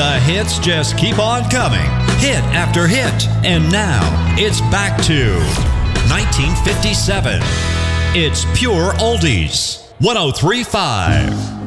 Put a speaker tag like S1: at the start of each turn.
S1: The hits just keep on coming, hit after hit. And now, it's back to 1957. It's Pure Oldies, 103.5.